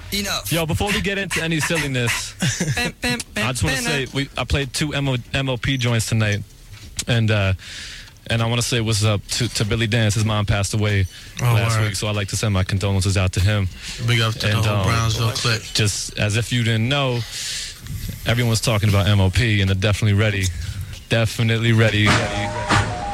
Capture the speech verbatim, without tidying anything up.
Enough. Yo, before we get into any silliness, I just want to say we I played two M O P joints tonight, and uh, and I want to say what's up to, to Billy Dance. His mom passed away Oh, last word. week, so I'd like to send my condolences out to him. Big up to And, the whole um, Brownsville clique. Just as if you didn't know, everyone's talking about M O P, and they're definitely ready. Definitely ready. ready.